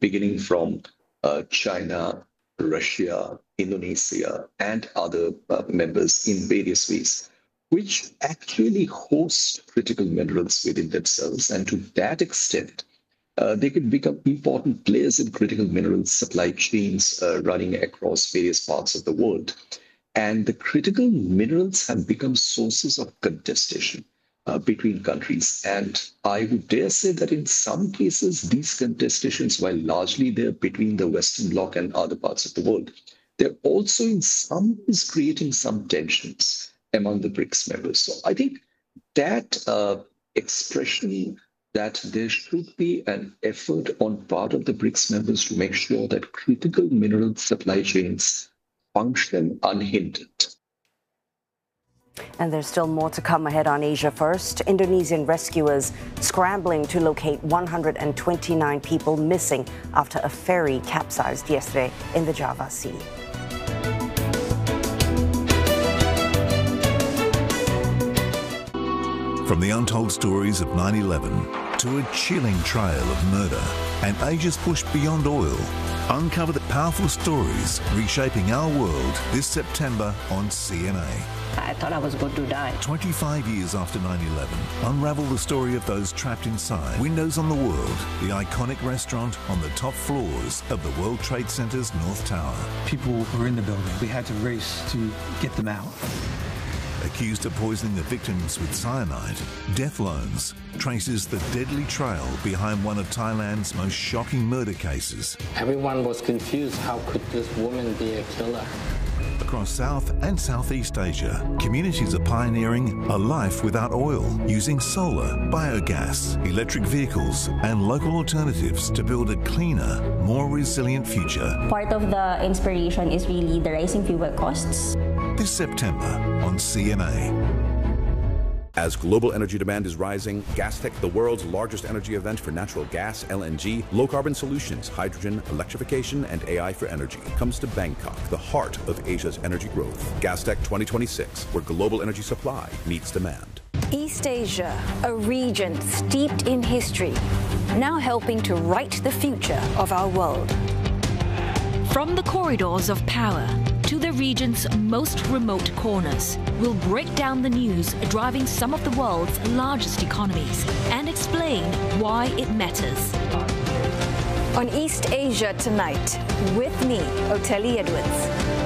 beginning from China, Russia, Indonesia, and other members in various ways, which actually host critical minerals within themselves. And to that extent, they could become important players in critical minerals supply chains running across various parts of the world. And the critical minerals have become sources of contestation between countries. And I would dare say that in some cases, these contestations, while largely they're between the Western Bloc and other parts of the world, they're also in some ways creating some tensions among the BRICS members. So I think that expression that there should be an effort on part of the BRICS members to make sure that critical mineral supply chains function unhindered. And there's still more to come ahead on Asia First. Indonesian rescuers scrambling to locate 129 people missing after a ferry capsized yesterday in the Java Sea. From the untold stories of 9/11 to a chilling trail of murder and Asia's push beyond oil, uncover the powerful stories reshaping our world this September on CNA. I thought I was going to die. 25 years after 9/11, unravel the story of those trapped inside Windows on the World, the iconic restaurant on the top floors of the World Trade Center's North Tower. People were in the building. We had to race to get them out. Accused of poisoning the victims with cyanide, Death Loans traces the deadly trail behind one of Thailand's most shocking murder cases. Everyone was confused. How could this woman be a killer? Across South and Southeast Asia, communities are pioneering a life without oil, using solar, biogas, electric vehicles, and local alternatives to build a cleaner, more resilient future. Part of the inspiration is really the rising fuel costs. This September on CNA. As global energy demand is rising, Gastech, the world's largest energy event for natural gas, LNG, low-carbon solutions, hydrogen, electrification, and AI for energy, comes to Bangkok, the heart of Asia's energy growth. Gastech 2026, where global energy supply meets demand. East Asia, a region steeped in history, now helping to write the future of our world. From the corridors of power to the region's most remote corners, we'll break down the news driving some of the world's largest economies and explain why it matters. On East Asia Tonight, with me, Oteli Edwards.